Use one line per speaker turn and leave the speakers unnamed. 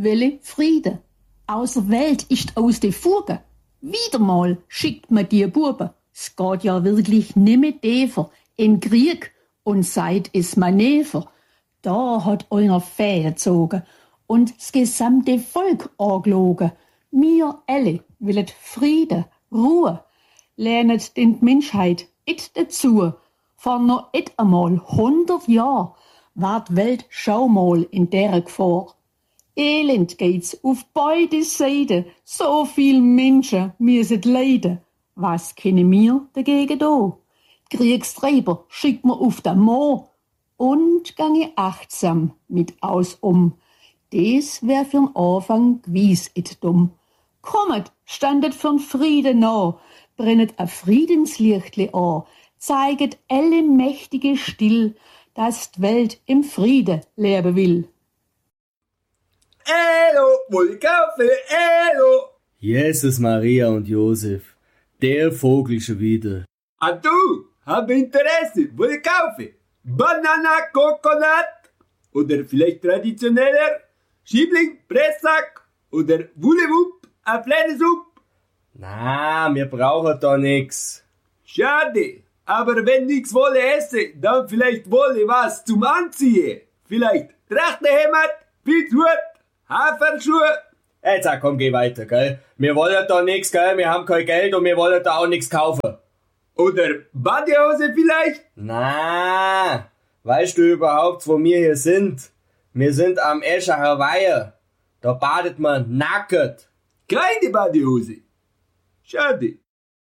Wille Friede. Außer Welt ist aus de Fuge. Wieder mal schickt man die Buben. Es geht ja wirklich nimmer tiefer in Krieg und seid is Manöver. Da hat einer Fähe gezogen und das gesamte Volk angelogen. Wir alle willen Friede, Ruhe, lernet den Menschheit it dazu. Vor noch et einmal 100 Jahr war die Welt schau mal in der Gefahr. Elend geht's auf beide Seiten, so viel Menschen müssen leiden. Was können wir dagegen da? Kriegstreiber schickt man auf den Mo und gange achtsam mit aus um. Des wär für'n Anfang gewiss et dumm. Kommet, standet für'n Frieden nah, brennet a Friedenslichtli an, zeiget alle Mächtige still, dass die Welt im Friede leben will.
Wohl Kaffee,
Jesus, Maria und Josef, der Vogel schon wieder.
Ah du, hab Interesse, wohl Kaffee. Banana, Coconut oder vielleicht traditioneller Schiebling, Pressack oder Wullewupp, a kleine Suppe.
Na, wir brauchen da nix.
Schade, aber wenn nix wolle esse, dann vielleicht wolle was zum Anziehen. Vielleicht Trachtenhemd, Pilzhut, Haferschuhe.
Jetzt komm, geh weiter, gell? Wir wollen da nix, gell? Wir haben kein Geld und wir wollen da auch nix kaufen.
Oder Badehose vielleicht?
Na, weißt du überhaupt, wo wir hier sind? Wir sind am Eschacher Weiher. Da badet man nackt.
Keine Badehose. Schade.